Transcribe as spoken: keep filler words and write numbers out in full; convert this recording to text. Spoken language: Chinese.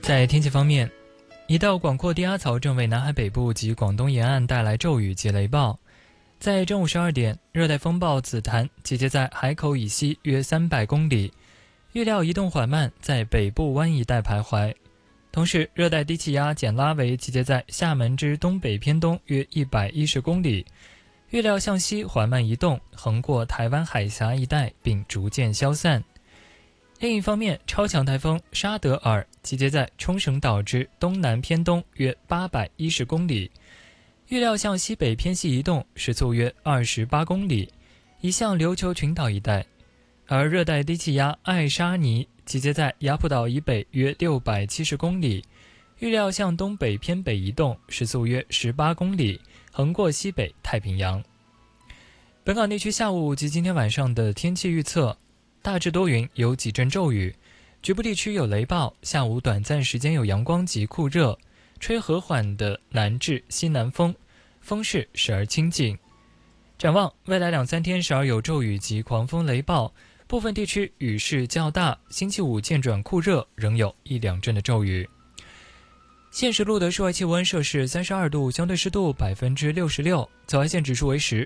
在天气方面，一道广阔低压槽正为南海北部及广东沿岸带来骤雨及雷暴。在正午十二点，热带风暴紫檀集结在海口以西约三百公里，预料移动缓慢，在北部湾一带徘徊。同时，热带低气压简拉维集结在厦门之东北偏东约一百一十公里，预料向西缓慢移动，横过台湾海峡一带，并逐渐消散。另一方面，超强台风沙德尔集结在冲绳岛之东南偏东约八百一十公里，预料向西北偏西移动，时速约二十八公里，移向琉球群岛一带。而热带低气压艾沙尼集结在雅浦岛以北约六百七十公里，预料向东北偏北移动，时速约十八公里，横过西北太平洋。本港地区下午及今天晚上的天气预测：大致多云，有几阵骤雨，局部地区有雷暴，下午短暂时间有阳光及酷热，吹和缓的南至西南风，风势时而清劲。展望未来两三天时而有骤雨及狂风雷暴，部分地区雨势较大，星期五渐转酷热，仍有一两阵的骤雨。现时录得室外气温摄氏三十二度，相对湿度百分之六十六，紫外线指数为十，